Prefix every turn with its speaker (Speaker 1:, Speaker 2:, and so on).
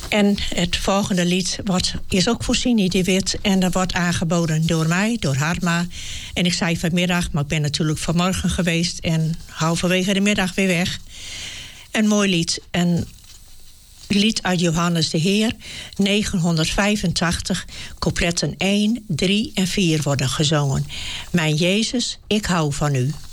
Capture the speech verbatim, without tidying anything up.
Speaker 1: En het volgende lied wordt, is ook voor Sini de Wit. En dat wordt aangeboden door mij, door Harma. En ik zei vanmiddag, maar ik ben natuurlijk vanmorgen geweest. En halverwege de middag weer weg. Een mooi lied. Een lied uit Johannes de Heer, negenhonderdvijfentachtig. Coupletten één, drie en vier worden gezongen. Mijn Jezus, ik hou van u.